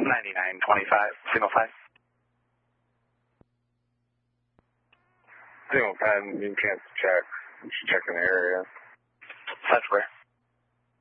9925, signal 5. Signal 5, you can't check. Just checking the area. That's where?